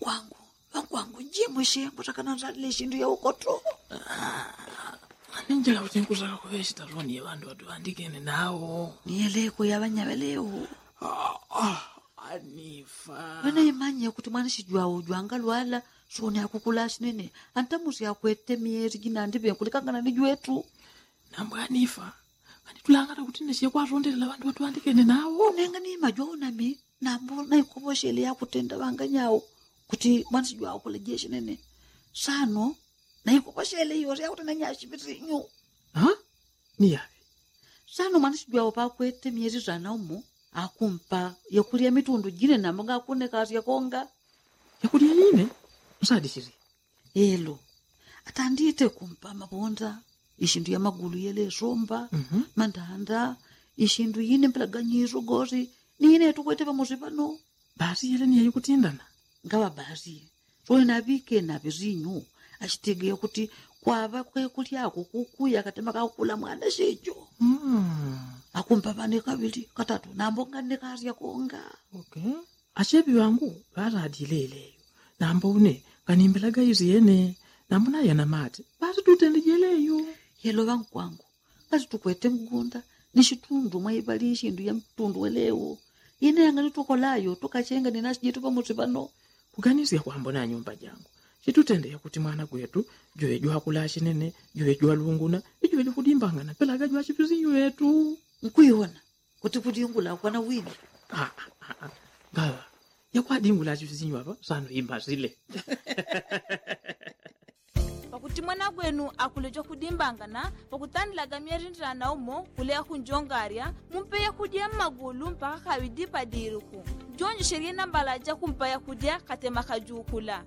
Wangwangu jimu shengo takananzalile shindu ya ukoto. Ninjila kuti nkuzaka kuveshita roni ya vandu watu andikene nawo. Niyeleko ya vanyavelewo. Anifa. Wena imanya kuti mwana shijua ujuanga lwala. Shoni akukula shinene. Antamusi ya kuete mieri jina andibe kulikangana nijuetu. Nambu Anifa. Kanitulangata kuti neshe kwa rondela vandu watu andikene nawo. Nenga ni majua unami. Nambu na ikuboshele ya kutenda wanganyawo. Kuti mwana shijua ukule shinene. Sano. Na ikuboshele hiyo ya kutenda nyashibiri nyu. Ha? Ni yavi? Sano mwana shijua upa kuete mieri zana umu. Akumpa. Yakulia mitundu jine na mga akune kazi ya konga. Yakulia nini? Msadi shiri. Elo. Atandite kumpa mabonda. Ishindu ya magulu yele somba. Mandanda. Ishindu yine mpelaganyizo gori. Ni yine tukwete pa muzipano. Basi yele ni ya yukutindana. Ngawa basi. Soe nabike na bizinyu. Ashitege kuti kwa kwe kulia kukuya katema kakula mwana shejo. Akumpa bane kabili katatu. Nambonga nekazi ya konga. Okay. Ashebi wangu. Bara adilele. Nambone. Kanimbelaga izi yene. Nambona yana mati. Basi tutende yeleyo. Yelo wangu. Basi tukwete mgunda. Nishitundu maibali ishindu ya mtundu welewo. Yine yangani tukolayo. Tukachenga ninashijitu pa muzipano. Kuganisi ya kuhambona nyumba jangu. Chitutende ya kuti mwana kwetu. Joe jua kulashi nene. Joe jua lunguna. Joe jua kudimbangana. Pelaga jua chipizinyu yetu. Mkuiona. Kuti kudingula kwa na wini. Gawa. Ya kwa dingula chipizinyu hapa. Sano imba zile. Pakuti mwana gwenu akulejo kudimbangana. Pakutandilaga mierindira na umo. Kulea kunjongaria. Mumpeya kudia magulu mpaka kawidipa diriku. Jonjo sheria nambalaja kumpaya kudia katema kajukula.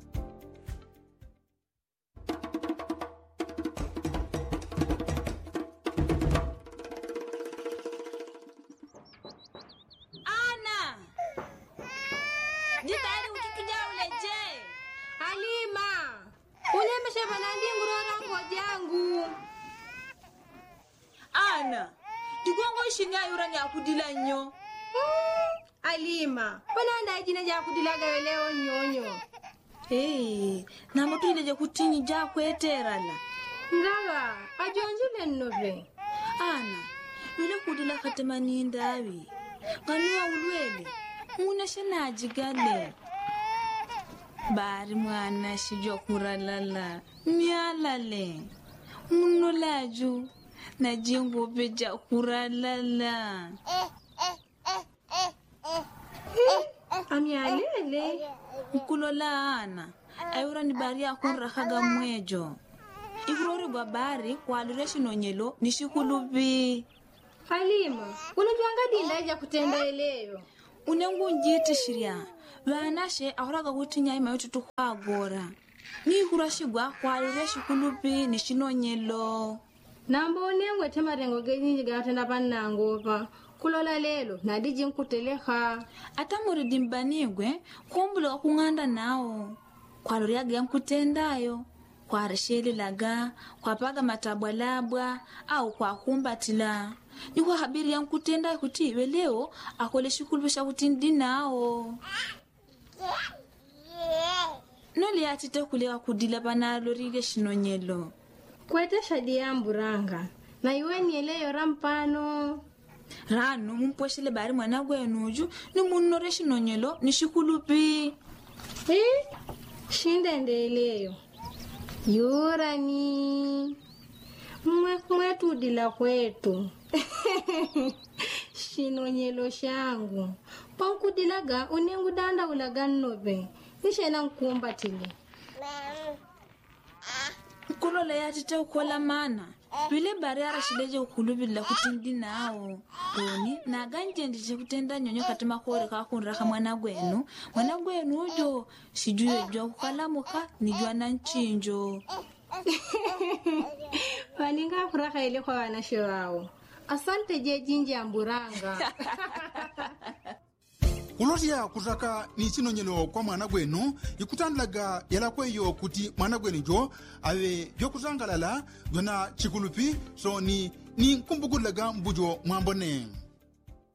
Ni akudila nyo. Alima, pananda jina ja kudilaga leo nyonyo. Na mtu ile kutini ja kweterala. Ngawa, ajonjile nnobe. Ana, ile kudila katemani ndawi. Ganua ulwele. Muna shana jigale. Bari mwana shijo kuralala. Mialale. Munolaju. Na jengo beja kuralala. Amialele. Mkulola ana. Ayura ni bari ya kunrakaga mwejo. Ikurori gwa bari kwa alureshi nonyelo nishikulubi. Halima, unajuanga dindaja kutenda eleyo. Unengu njiti shiria. Wanashe ahuraga kutinya ima yotu tukwa agora. Ni kurashigwa kwa alureshi kulubi nishinonyelo. Nambone ngwete marengo genyi gatenda panangopa. Kulola lelo nadiji nkuteleka. Ata muridimbanigwe kumbula kunganda nao. Kwa loriaga yankutendayo. Kwa resheli laga, kwa paga matabwalabwa, au kwa kumbatila. Ni kwa habiri yankutenda kutiwe leo, akole shukulubisha kutindi nao. Noli atite kulewa kudila pana lorige shinonyelo. Kwete shadi ya mburanga. Na iwe nieleyo rampano. Rano mumposhele bari mwana gwenuju ni munore shinonyelo ni shikulupi. Shinde ndeleyo. Yurani. Mwetu dila kwetu. Shinonyelo shangu. Panku dilaga unengu danda ulaganobe. Nishena nkumbatile. Kulola yatite ukola mana. Wile bari arashileje ukulubila kutindi nao. Doni, na ganje ndiche kutenda nyonyo katima kore kakunraka mwana gwenu. Mwana gwenu ujo, shijuwe jwa kukalamuka, nijua na nchinjo. Waninga kuraka ile kwa wanashe wao. Asante je jinji amburanga. Ulotia kutaka ni chinonyelo kwa mwana gwenu ikutandlaga yala kweyo kuti mwana gwenu jo awe byokuzangalala yona chikulupi so ni kumbugulaga mbujo mwambone.